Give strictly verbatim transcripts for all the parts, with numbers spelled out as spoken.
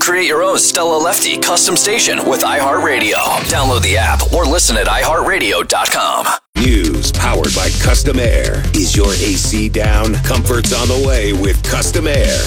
Create your own Stella Lefty custom station with iHeartRadio. Download the app or listen at i heart radio dot com. News powered by Custom Air. Is your A C down? Comfort's on the way with Custom Air.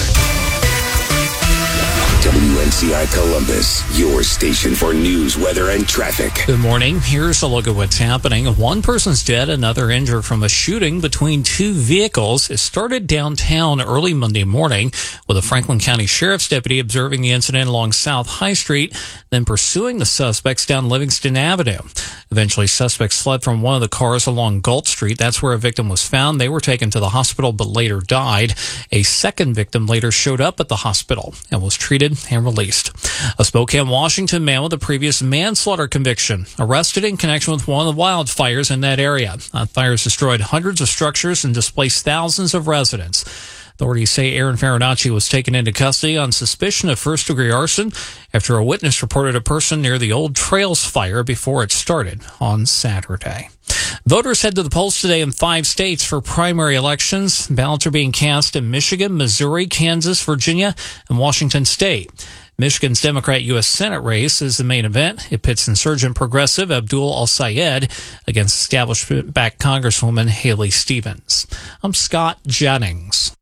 W N C I Columbus, your station for news, weather, and traffic. Good morning. Here's a look at what's happening. One person's dead, another injured from a shooting between two vehicles. It started downtown early Monday morning with a Franklin County Sheriff's deputy observing the incident along South High Street, then pursuing the suspects down Livingston Avenue. Eventually, suspects fled from one of the cars along Galt Street. That's where a victim was found. They were taken to the hospital but later died. A second victim later showed up at the hospital and was treated and released. A Spokane, Washington man with a previous manslaughter conviction arrested in connection with one of the wildfires in that area. Uh, fires destroyed hundreds of structures and displaced thousands of residents. Authorities say Aaron Farinacci was taken into custody on suspicion of first-degree arson after a witness reported a person near the Old Trails fire before it started on Saturday. Voters head to the polls today in five states for primary elections. Ballots are being cast in Michigan, Missouri, Kansas, Virginia, and Washington State. Michigan's Democrat U S Senate race is the main event. It pits insurgent progressive Abdul Al-Sayed against establishment-backed Congresswoman Haley Stevens. I'm Scott Jennings.